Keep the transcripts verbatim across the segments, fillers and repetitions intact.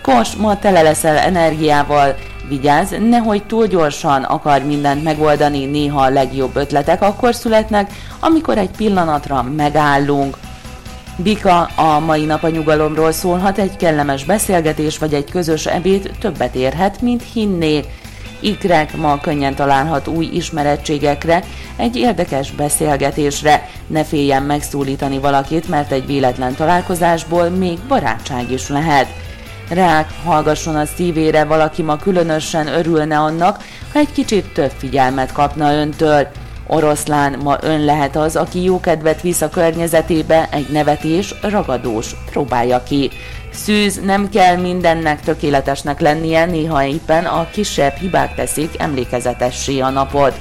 Kos, ma tele leszel energiával, vigyázz, nehogy túl gyorsan akar mindent megoldani, néha a legjobb ötletek akkor születnek, amikor egy pillanatra megállunk. Bika, a mai nap a nyugalomról szólhat, egy kellemes beszélgetés vagy egy közös ebéd többet érhet, mint hinné. Ikrek, ma könnyen találhat új ismerettségekre, egy érdekes beszélgetésre. Ne féljen megszólítani valakit, mert egy véletlen találkozásból még barátság is lehet. Rák, hallgasson a szívére, valaki ma különösen örülne annak, ha egy kicsit több figyelmet kapna öntől. Oroszlán, ma ön lehet az, aki jókedvet visz a környezetébe, egy nevetés, ragadós, próbálja ki. Szűz, nem kell mindennek tökéletesnek lennie, néha éppen a kisebb hibák teszik emlékezetessé a napot.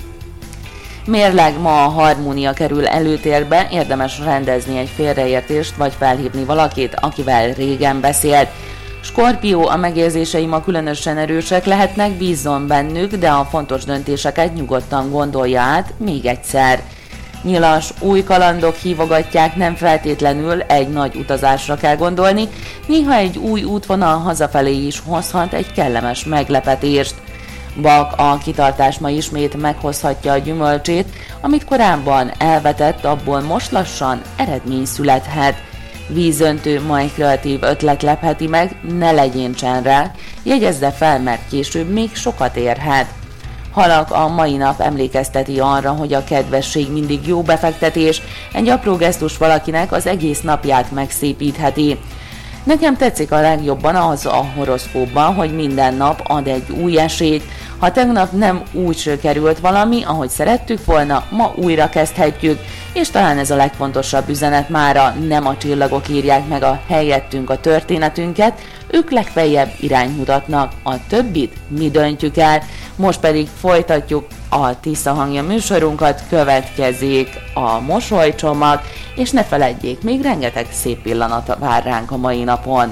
Mérleg, ma a harmónia kerül előtérbe, érdemes rendezni egy félreértést vagy felhívni valakit, akivel régen beszélt. Skorpió, a megérzései ma különösen erősek lehetnek, bízzon bennük, de a fontos döntéseket nyugodtan gondolja át még egyszer. Nyilas, új kalandok hívogatják, nem feltétlenül egy nagy utazásra kell gondolni, néha egy új útvonal hazafelé is hozhat egy kellemes meglepetést. Bak, a kitartás ma ismét meghozhatja a gyümölcsét, amit korábban elvetett, abból most lassan eredmény születhet. Vízöntő, ma egy kreatív ötlet lepheti meg, ne legyél csendre, jegyezze fel, mert később még sokat érhet. Halak, a mai nap emlékezteti arra, hogy a kedvesség mindig jó befektetés, egy apró gesztus valakinek az egész napját megszépítheti. Nekem tetszik a legjobban az a horoszkópban, hogy minden nap ad egy új esélyt. Ha tegnap nem úgy került valami, ahogy szerettük volna, ma újra kezdhetjük, és talán ez a legfontosabb üzenet mára, nem a csillagok írják meg a helyettünk a történetünket, ők legfeljebb irányt mutatnak, a többit mi döntjük el. Most pedig folytatjuk a Tisza hangja műsorunkat, következik a mosolycsomag, és ne feledjék, még rengeteg szép pillanat vár ránk a mai napon.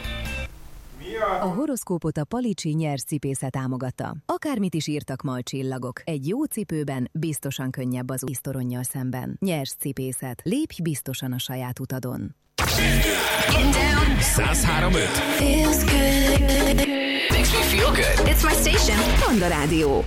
A horoszkópot a Palicsi nyerszcipésze támogatta. Akármit is írtak ma a csillagok, egy jó cipőben biztosan könnyebb az újsztoronnyal szemben. Nyerszcipészet. Lépj biztosan a saját utadon. száz három öt Makes me feel good. It's my station. Panda Rádió.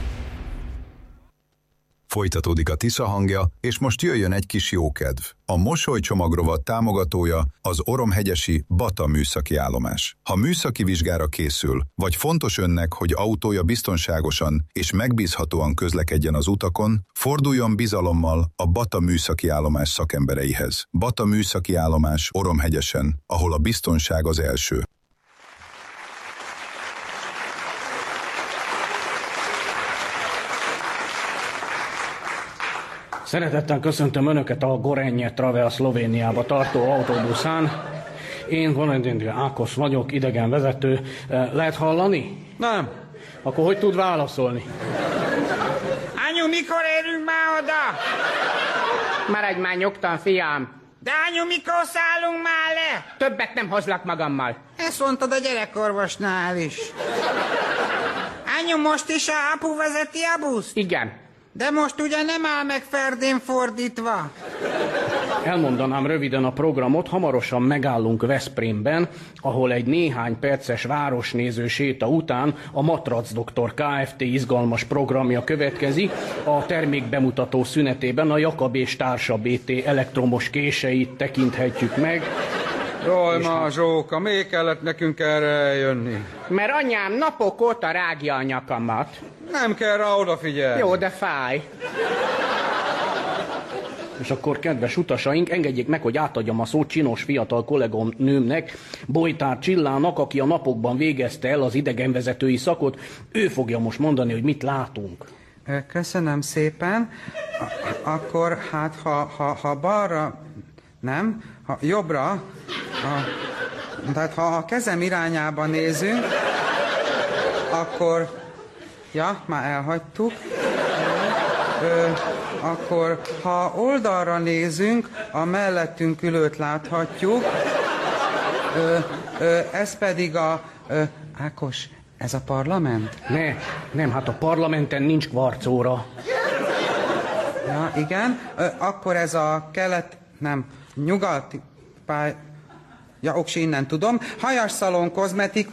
Folytatódik a Tisza hangja, és most jöjjön egy kis jókedv. A mosolycsomag rovat támogatója az Oromhegyesi Bata műszaki állomás. Ha műszaki vizsgára készül, vagy fontos önnek, hogy autója biztonságosan és megbízhatóan közlekedjen az utakon, forduljon bizalommal a Bata műszaki állomás szakembereihez. Bata műszaki állomás Oromhegyesen, ahol a biztonság az első. Szeretettel köszöntöm Önöket a Gorenje Travel Szlovéniába tartó autóbuszán. Én Valentin Ákos vagyok, idegenvezető. Lehet hallani? Nem. Akkor hogy tud válaszolni? Anyu, mikor érünk már oda? Maradj már nyugtan, fiam. De anyu, mikor szállunk már le? Többet nem hozlak magammal. Ezt mondtad a gyerekorvosnál is. Anyu, most is a apu vezeti a buszt? Igen. De most ugye nem áll meg ferdén fordítva? Elmondanám röviden a programot, hamarosan megállunk Veszprémben, ahol egy néhány perces városnéző séta után a Matrac Doktor Kft. Izgalmas programja következik. A termékbemutató szünetében a Jakab és Társa bé té elektromos késeit tekinthetjük meg. Jaj, Mázsóka, miért kellett nekünk erre eljönni? Mert anyám napok óta rágja a nyakamat. Nem kell rá odafigyelni. Jó, de fáj. És akkor, kedves utasaink, engedjék meg, hogy átadjam a szót csinos fiatal kollégom nőmnek, Bojtár Csillának, aki a napokban végezte el az idegenvezetői szakot. Ő fogja most mondani, hogy mit látunk. Köszönöm szépen. Akkor hát, ha, ha, ha balra... Nem? Ha jobbra... Ha, tehát ha a kezem irányába nézünk, akkor... Ja, már elhagytuk. Ö, akkor, ha oldalra nézünk, a mellettünk ülőt láthatjuk. Ö, ö, ez pedig a... Ö, Ákos, ez a parlament? Ne, nem, hát a parlamenten nincs kvarcóra. Ja, igen. Ö, akkor ez a kelet... Nem, nyugati... Pály... Ja, oksi, innen tudom. Hajasszalon, kozmetik...